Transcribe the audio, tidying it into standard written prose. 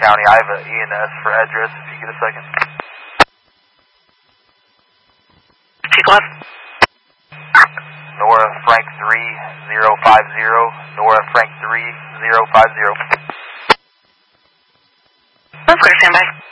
County. I have an ENS for address if you get a second. T-Club? Nora Frank 3050. Nora Frank 3050. That's good, stand by.